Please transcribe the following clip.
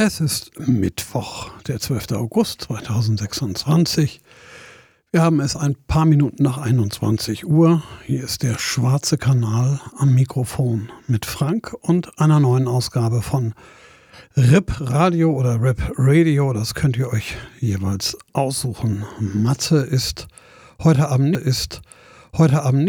Es ist Mittwoch, der 12. August 2026. Wir haben es ein paar Minuten nach 21 Uhr. Hier ist der Schwarze Kanal am Mikrofon mit Frank und einer neuen Ausgabe von Rip Radio oder Rip Radio. Das könnt ihr euch jeweils aussuchen. Matze ist heute Abend